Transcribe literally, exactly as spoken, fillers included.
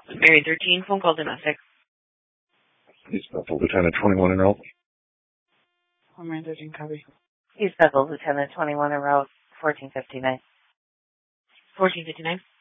Marion thirteen, phone call domestic. East Bethel, Lieutenant twenty-one en route. Marion thirteen, copy. East Bethel, Lieutenant twenty-one en route, fourteen fifty-nine. fourteen fifty-nine.